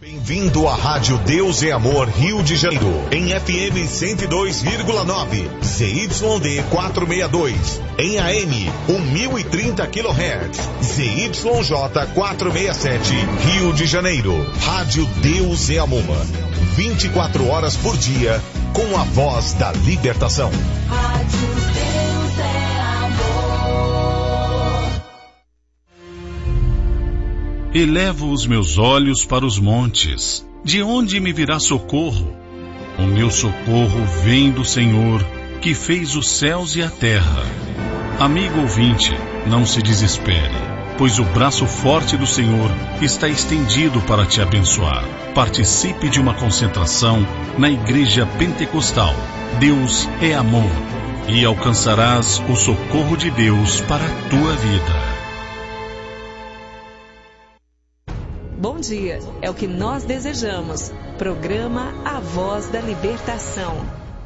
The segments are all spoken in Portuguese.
Bem-vindo à Rádio Deus é Amor Rio de Janeiro, em FM 102,9, ZYD 462, em AM 1030 kHz, ZYJ 467, Rio de Janeiro. Rádio Deus é Amor, 24 horas por dia, com a voz da libertação. Rádio Deus é amor. Elevo os meus olhos para os montes. De onde me virá socorro? O meu socorro vem do Senhor, que fez os céus e a terra. Amigo ouvinte, não se desespere, pois o braço forte do Senhor está estendido para te abençoar. Participe de uma concentração na Igreja Pentecostal. Deus é amor, e alcançarás o socorro de Deus para a tua vida. Bom dia, é o que nós desejamos. Programa A Voz da Libertação.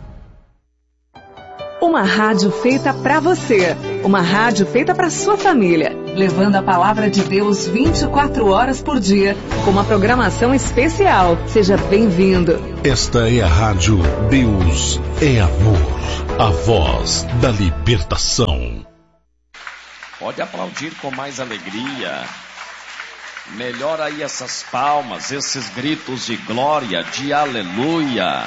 Uma rádio feita para você. Uma rádio feita para sua família. Levando a palavra de Deus 24 horas por dia, com uma programação especial. Seja bem-vindo. Esta é a Rádio Deus é Amor. A Voz da Libertação. Pode aplaudir com mais alegria. Melhora aí essas palmas, esses gritos de glória, de aleluia.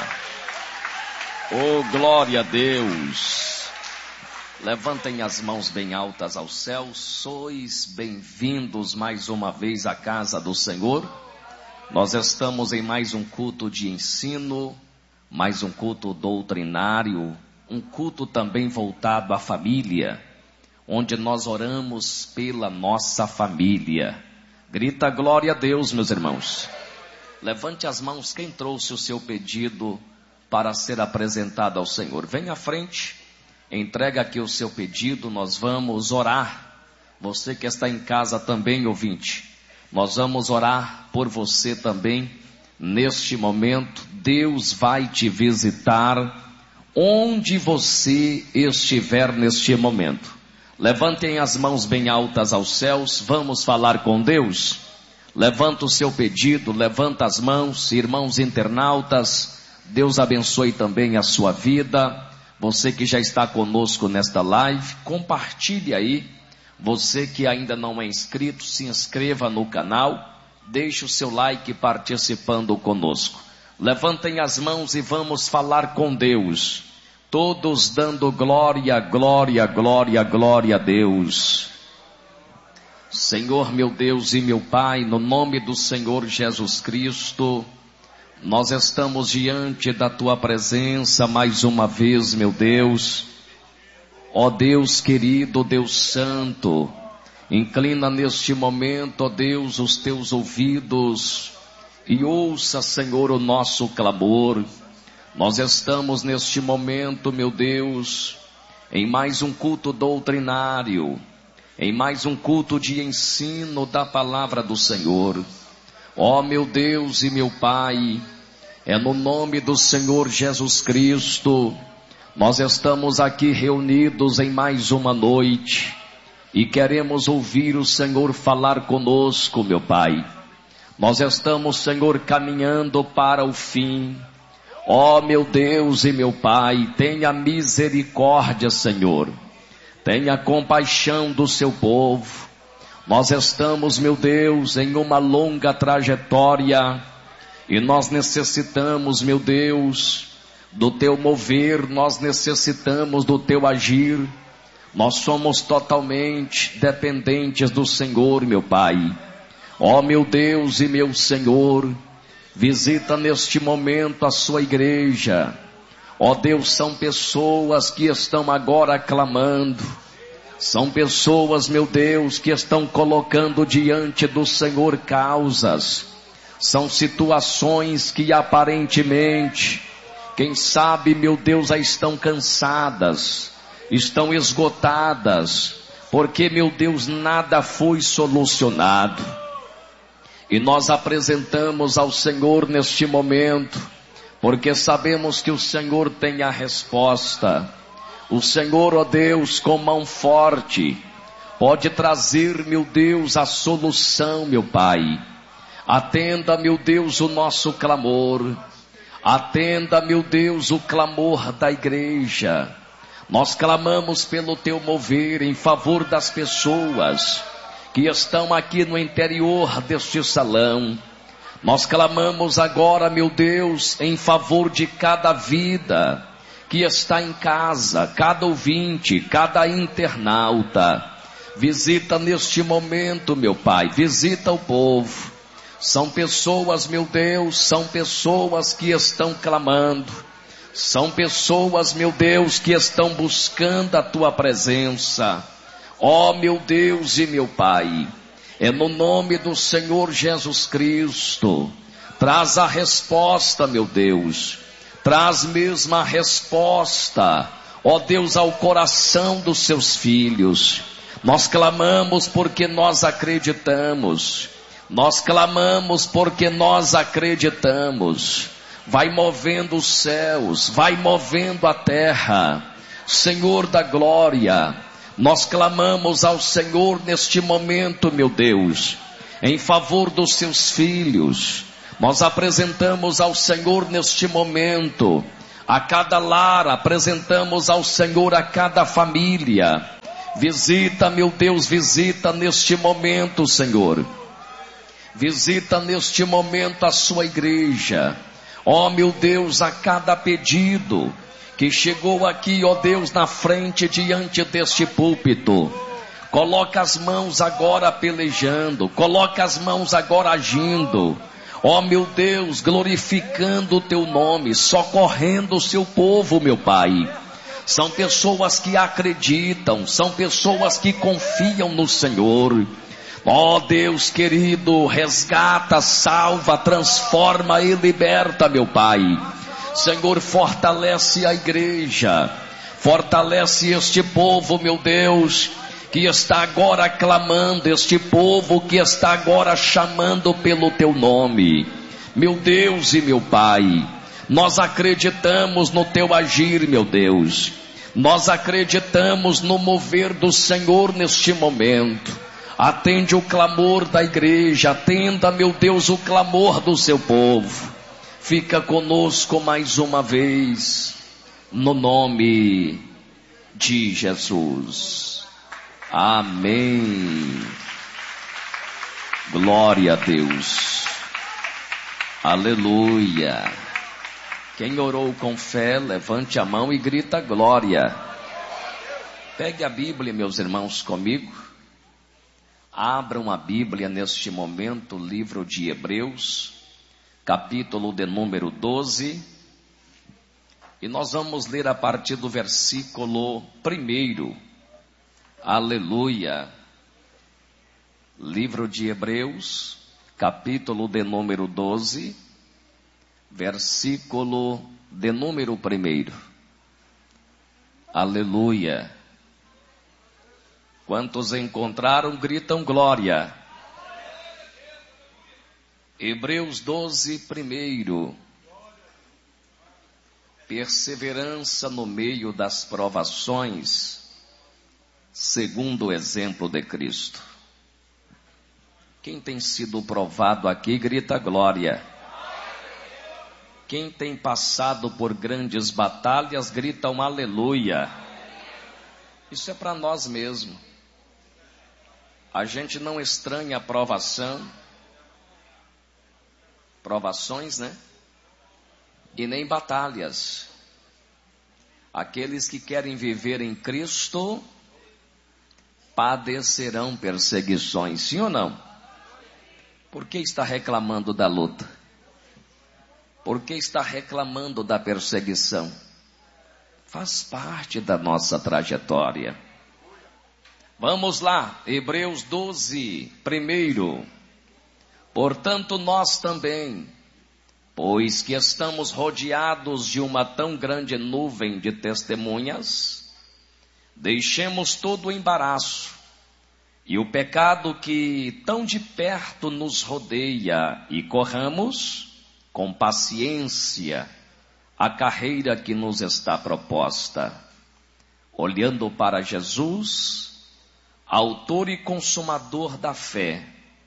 Oh, glória a Deus. Levantem as mãos bem altas aos céus. Sois bem-vindos mais uma vez à casa do Senhor. Nós estamos em mais um culto de ensino, mais um culto doutrinário, um culto também voltado à família, onde nós oramos pela nossa família. Grita glória a Deus, meus irmãos. Levante as mãos quem trouxe o seu pedido para ser apresentado ao Senhor. Venha à frente, entrega aqui o seu pedido, nós vamos orar. Você que está em casa também, ouvinte, nós vamos orar por você também. Neste momento, Deus vai te visitar onde você estiver neste momento. Levantem as mãos bem altas aos céus, vamos falar com Deus. Levanta o seu pedido, levanta as mãos, irmãos internautas, Deus abençoe também a sua vida. Você que já está conosco nesta live, compartilhe aí. Você que ainda não é inscrito, se inscreva no canal, deixe o seu like participando conosco. Levantem as mãos e vamos falar com Deus. Todos dando glória, glória, glória, glória a Deus. Senhor meu Deus e meu Pai, no nome do Senhor Jesus Cristo, nós estamos diante da Tua presença mais uma vez, meu Deus. Ó Deus querido, Deus santo, inclina neste momento, ó Deus, os Teus ouvidos e ouça, Senhor, o nosso clamor. Nós estamos neste momento, meu Deus, em mais um culto doutrinário, em mais um culto de ensino da palavra do Senhor. Ó meu Deus e meu Pai, é no nome do Senhor Jesus Cristo, nós estamos aqui reunidos em mais uma noite e queremos ouvir o Senhor falar conosco, meu Pai. Nós estamos, Senhor, caminhando para o fim. Ó meu Deus e meu Pai, tenha misericórdia, Senhor. Tenha compaixão do seu povo. Nós estamos, meu Deus, em uma longa trajetória e nós necessitamos, meu Deus, do teu mover, nós necessitamos do teu agir. Nós somos totalmente dependentes do Senhor, meu Pai. Ó meu Deus e meu Senhor, visita neste momento a sua igreja. Ó Deus, são pessoas que estão agora clamando. São pessoas, meu Deus, que estão colocando diante do Senhor causas. São situações que aparentemente, quem sabe, meu Deus, já estão cansadas, estão esgotadas, porque, meu Deus, nada foi solucionado. E nós apresentamos ao Senhor neste momento, porque sabemos que o Senhor tem a resposta. O Senhor, ó Deus, com mão forte, pode trazer, meu Deus, a solução, meu Pai. Atenda, meu Deus, o nosso clamor. Atenda, meu Deus, o clamor da igreja. Nós clamamos pelo teu mover em favor das pessoas que estão aqui no interior deste salão. Nós clamamos agora, meu Deus, em favor de cada vida que está em casa, cada ouvinte, cada internauta. Visita neste momento, meu Pai, visita o povo. São pessoas, meu Deus, são pessoas que estão clamando. São pessoas, meu Deus, que estão buscando a tua presença. Ó, meu Deus e meu Pai, é no nome do Senhor Jesus Cristo. Traz a resposta, meu Deus. Traz mesmo a resposta, ó Deus, ao coração dos seus filhos. Nós clamamos porque nós acreditamos. Nós clamamos porque nós acreditamos. Vai movendo os céus, vai movendo a terra. Senhor da glória, nós clamamos ao Senhor neste momento, meu Deus, em favor dos seus filhos. Nós apresentamos ao Senhor neste momento, a cada lar, apresentamos ao Senhor a cada família. Visita, meu Deus, visita neste momento, Senhor. Visita neste momento a sua igreja. Ó, meu Deus, a cada pedido que chegou aqui, ó Deus, na frente, diante deste púlpito. Coloca as mãos agora pelejando, coloca as mãos agora agindo. Ó, meu Deus, glorificando o teu nome, socorrendo o seu povo, meu Pai. São pessoas que acreditam, são pessoas que confiam no Senhor. Ó Deus querido, resgata, salva, transforma e liberta, meu Pai. Senhor, fortalece a igreja, fortalece este povo, meu Deus, que está agora clamando, este povo que está agora chamando pelo teu nome. Meu Deus e meu Pai, nós acreditamos no teu agir, meu Deus. Nós acreditamos no mover do Senhor neste momento. Atende o clamor da igreja, atenda, meu Deus, o clamor do seu povo. Fica conosco mais uma vez, no nome de Jesus. Amém. Glória a Deus. Aleluia. Quem orou com fé, levante a mão e grita glória. Pegue a Bíblia, meus irmãos, comigo. Abram a Bíblia neste momento, livro de Hebreus, capítulo de número 12. E nós vamos ler a partir do versículo 1. Aleluia. Livro de Hebreus, capítulo de número 12, versículo de número 1. Aleluia. Quantos encontraram, gritam glória. Hebreus 12, 1. Perseverança no meio das provações, segundo o exemplo de Cristo. Quem tem sido provado aqui, grita glória. Quem tem passado por grandes batalhas, grita um aleluia. Isso é para nós mesmos. A gente não estranha a provação, provações, né? E nem batalhas. Aqueles que querem viver em Cristo padecerão perseguições, sim ou não? Por que está reclamando da luta? Por que está reclamando da perseguição? Faz parte da nossa trajetória. Vamos lá, Hebreus 12, 1. Portanto, nós também, pois que estamos rodeados de uma tão grande nuvem de testemunhas, deixemos todo o embaraço e o pecado que tão de perto nos rodeia e corramos com paciência a carreira que nos está proposta, olhando para Jesus, autor e consumador da fé,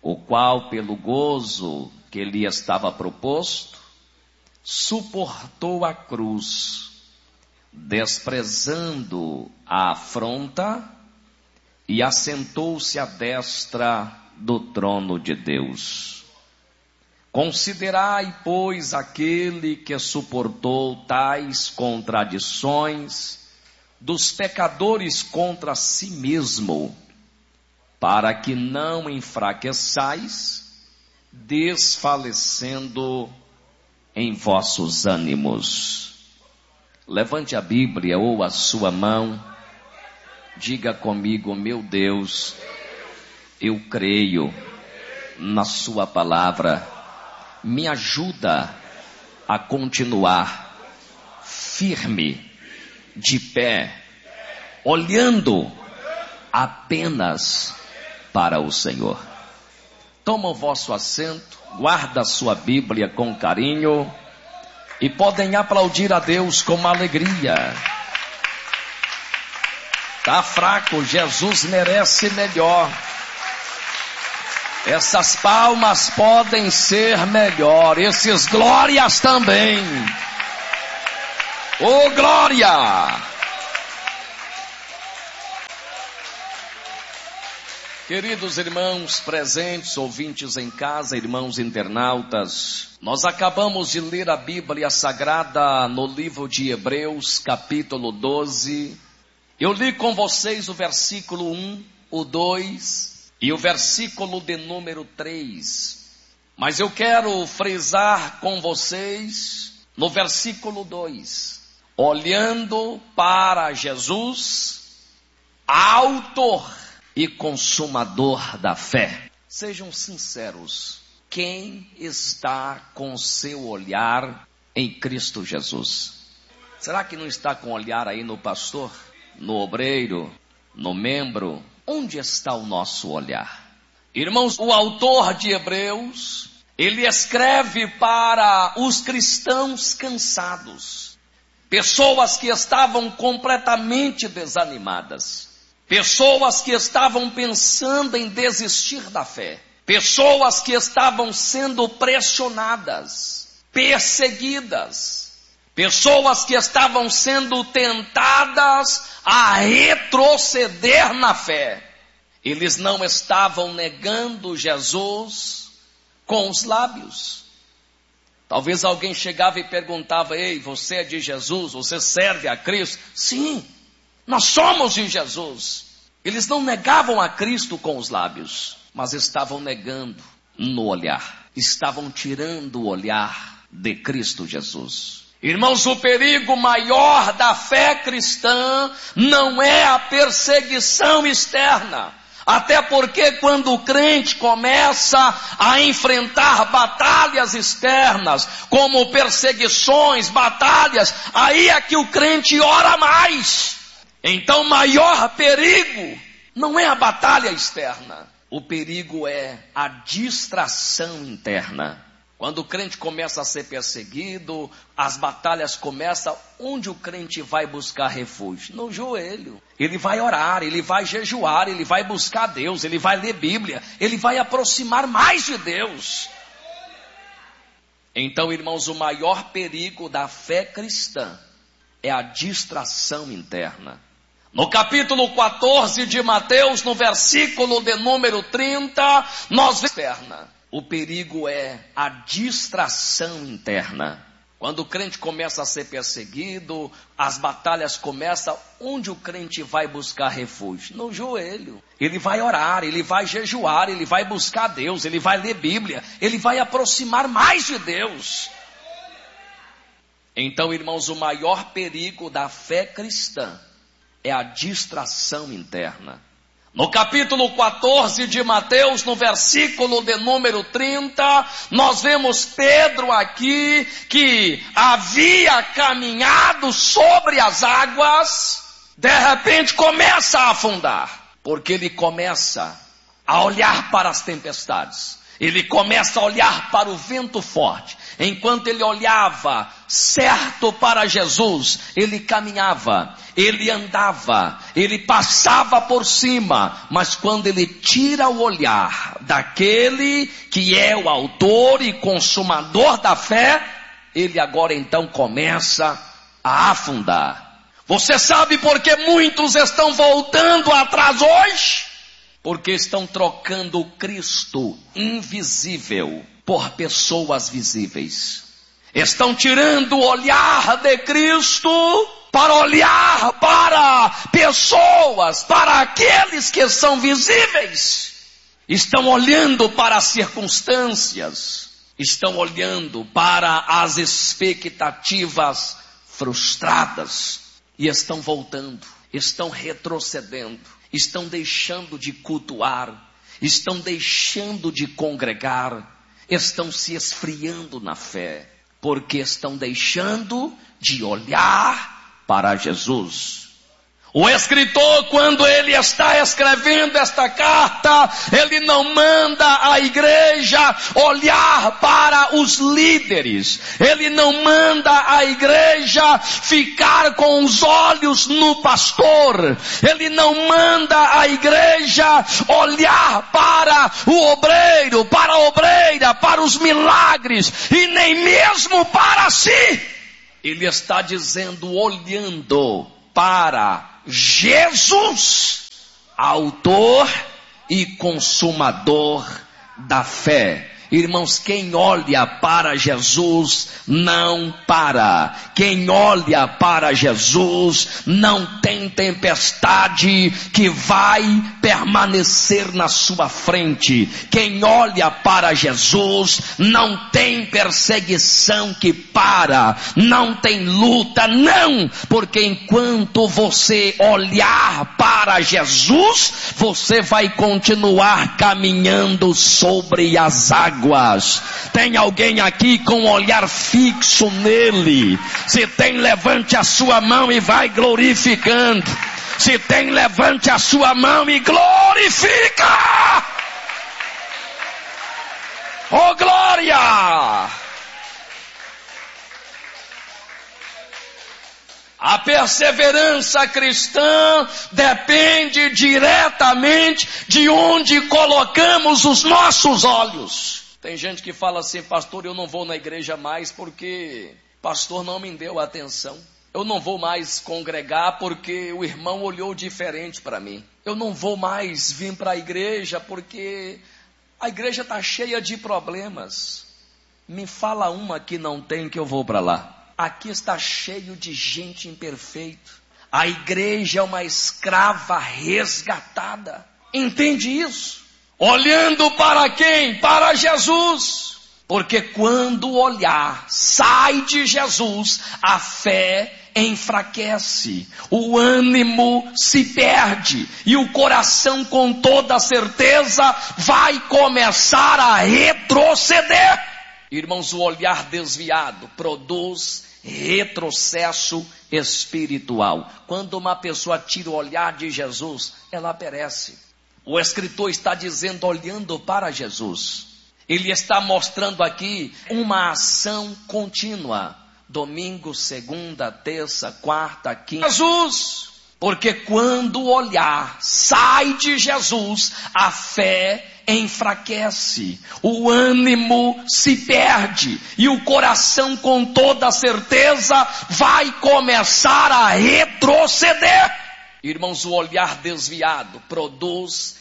o qual, pelo gozo que lhe estava proposto, suportou a cruz, desprezando a afronta, e assentou-se à destra do trono de Deus. Considerai, pois, aquele que suportou tais contradições dos pecadores contra si mesmo, para que não enfraqueçais, desfalecendo em vossos ânimos. Levante a Bíblia ou a sua mão, diga comigo: meu Deus, eu creio na sua palavra, me ajuda a continuar firme, de pé, olhando apenas para o Senhor. Toma o vosso assento, guarda a sua Bíblia com carinho e podem aplaudir a Deus com alegria. Tá fraco, Jesus merece melhor. Essas palmas podem ser melhor, esses glórias também. Ô glória! Queridos irmãos presentes, ouvintes em casa, irmãos internautas, nós acabamos de ler a Bíblia Sagrada no livro de Hebreus, capítulo 12. Eu li com vocês o versículo 1, o 2 e o versículo de número 3. Mas eu quero frisar com vocês no versículo 2. Olhando para Jesus, autor e consumador da fé. Sejam sinceros, quem está com seu olhar em Cristo Jesus? Será que não está com olhar aí no pastor, no obreiro, no membro? Onde está o nosso olhar? Irmãos, o autor de Hebreus, ele escreve para os cristãos cansados, pessoas que estavam completamente desanimadas, pessoas que estavam pensando em desistir da fé, pessoas que estavam sendo pressionadas, perseguidas, pessoas que estavam sendo tentadas a retroceder na fé. Eles não estavam negando Jesus com os lábios. Talvez alguém chegava e perguntava: ei, você é de Jesus? Você serve a Cristo? Sim, nós somos de Jesus. Eles não negavam a Cristo com os lábios, mas estavam negando no olhar. Estavam tirando o olhar de Cristo Jesus. Irmãos, o perigo maior da fé cristã não é a perseguição externa. Até porque quando o crente começa a enfrentar batalhas externas, como perseguições, batalhas, aí é que o crente ora mais. Então o maior perigo não é a batalha externa. O perigo é a distração interna. Quando o crente começa a ser perseguido, as batalhas começam, onde o crente vai buscar refúgio? No joelho. Ele vai orar, ele vai jejuar, ele vai buscar Deus, ele vai ler Bíblia, ele vai aproximar mais de Deus. Então, irmãos, o maior perigo da fé cristã é a distração interna. No capítulo 14 de Mateus, no versículo de número 30, nós vemos o perigo é a distração interna. Quando o crente começa a ser perseguido, as batalhas começam, onde o crente vai buscar refúgio? No joelho. Ele vai orar, ele vai jejuar, ele vai buscar Deus, ele vai ler Bíblia, ele vai aproximar mais de Deus. Então, irmãos, o maior perigo da fé cristã é a distração interna. No capítulo 14 de Mateus, no versículo de número 30, nós vemos Pedro aqui, que havia caminhado sobre as águas, de repente começa a afundar, porque ele começa a olhar para as tempestades. Ele começa a olhar para o vento forte. Enquanto ele olhava certo para Jesus, ele caminhava, ele andava, ele passava por cima. Mas quando ele tira o olhar daquele que é o autor e consumador da fé, ele agora então começa a afundar. Você sabe por que muitos estão voltando atrás hoje? Porque estão trocando o Cristo invisível por pessoas visíveis. Estão tirando o olhar de Cristo para olhar para pessoas, para aqueles que são visíveis. Estão olhando para as circunstâncias. Estão olhando para as expectativas frustradas. E estão voltando, estão retrocedendo. Estão deixando de cultuar, estão deixando de congregar, estão se esfriando na fé, porque estão deixando de olhar para Jesus. O escritor, quando ele está escrevendo esta carta, ele não manda a igreja olhar para os líderes. Ele não manda a igreja ficar com os olhos no pastor. Ele não manda a igreja olhar para o obreiro, para a obreira, para os milagres e nem mesmo para si. Ele está dizendo, olhando para Jesus, autor e consumador da fé. Irmãos, quem olha para Jesus não para. Quem olha para Jesus não tem tempestade que vai permanecer na sua frente. Quem olha para Jesus não tem perseguição que para. Não tem luta, não. Porque enquanto você olhar para Jesus, você vai continuar caminhando sobre as águas. Tem alguém aqui com um olhar fixo nele? Se tem, levante a sua mão e vai glorificando. Se tem, levante a sua mão e glorifica. Oh, glória! A perseverança cristã depende diretamente de onde colocamos os nossos olhos. Tem gente que fala assim, pastor, eu não vou na igreja mais porque pastor não me deu atenção. Eu não vou mais congregar porque o irmão olhou diferente para mim. Eu não vou mais vir para a igreja porque a igreja está cheia de problemas. Me fala uma que não tem que eu vou para lá. Aqui está cheio de gente imperfeita. A igreja é uma escrava resgatada. Entende isso? Olhando para quem? Para Jesus. Porque quando o olhar sai de Jesus, a fé enfraquece, o ânimo se perde e o coração com toda certeza vai começar a retroceder. Irmãos, o olhar desviado produz retrocesso espiritual. Quando uma pessoa tira o olhar de Jesus, ela perece. O escritor está dizendo, olhando para Jesus. Ele está mostrando aqui uma ação contínua. Domingo, segunda, terça, quarta, quinta. Jesus! Porque quando o olhar sai de Jesus, a fé enfraquece, o ânimo se perde e o coração com toda certeza vai começar a retroceder. Irmãos, o olhar desviado produz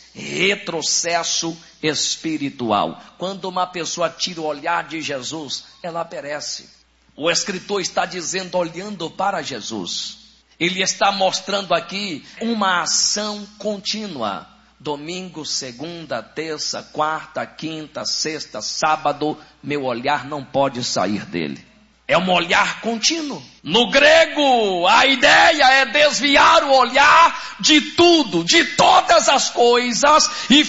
retrocesso espiritual. Quando uma pessoa tira o olhar de Jesus, ela perece. O escritor está dizendo, olhando para Jesus. Ele está mostrando aqui uma ação contínua. Domingo, segunda, terça, quarta, quinta, sexta, sábado, meu olhar não pode sair dele. É um olhar contínuo. No grego, a ideia é desviar o olhar de tudo, de todas as coisas e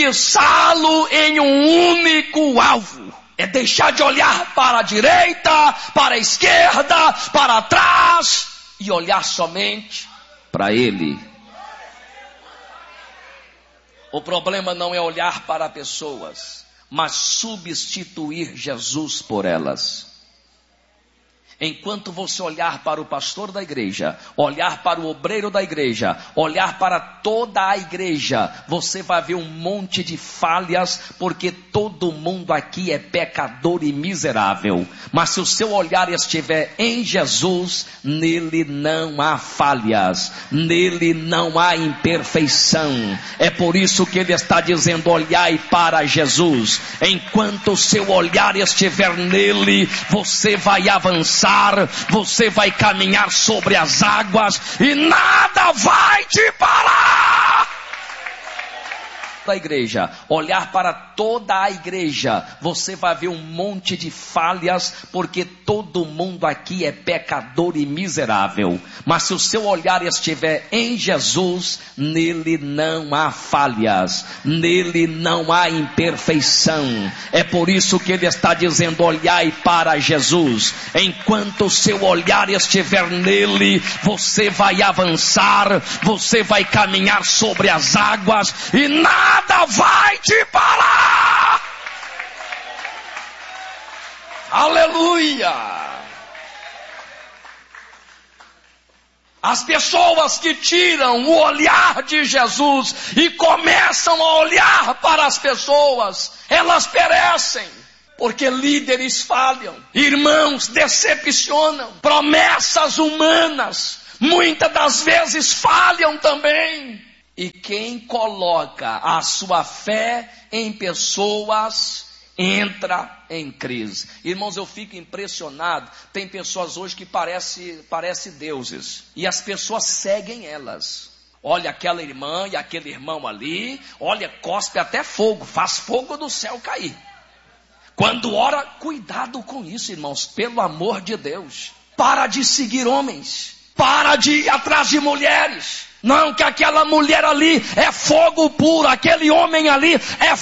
fixá-lo em um único alvo. É deixar de olhar para a direita, para a esquerda, para trás e olhar somente para Ele. O problema não é olhar para pessoas. mas substituir Jesus por elas. Enquanto você olhar para o pastor da igreja, olhar para o obreiro da igreja, olhar para toda a igreja, você vai ver um monte de falhas, porque todo mundo aqui é pecador e miserável. Mas se o seu olhar estiver em Jesus, nele não há falhas, nele não há imperfeição. É por isso que ele está dizendo: olhai para Jesus. Enquanto o seu olhar estiver nele, você vai avançar, você vai caminhar sobre as águas e nada vai te parar. Da igreja, olhar para toda a igreja, você vai ver um monte de falhas, porque todo mundo aqui é pecador e miserável. Mas se o seu olhar estiver em Jesus, nele não há falhas, nele não há imperfeição. É por isso que ele está dizendo: olhai para Jesus. Enquanto o seu olhar estiver nele, você vai avançar, você vai caminhar sobre as águas e nada vai te parar. Aleluia. As pessoas que tiram o olhar de Jesus e começam a olhar para as pessoas, elas perecem, porque líderes falham, irmãos decepcionam, promessas humanas muitas das vezes falham também. E quem coloca a sua fé em pessoas entra em crise. Irmãos, eu fico impressionado. Tem pessoas hoje que parecem deuses, e as pessoas seguem elas. Olha aquela irmã e aquele irmão ali, olha, cospe até fogo, faz fogo do céu cair. Quando ora, cuidado com isso, irmãos, pelo amor de Deus. Para de seguir homens, para de ir atrás de mulheres. Não, que aquela mulher ali é fogo puro, aquele homem ali é